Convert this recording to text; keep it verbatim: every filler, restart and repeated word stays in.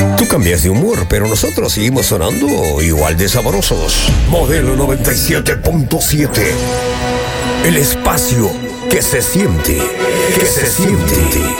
Tú cambias de humor, pero nosotros seguimos sonando igual de sabrosos. Modelo noventa y siete punto siete. El espacio que se siente, que se siente.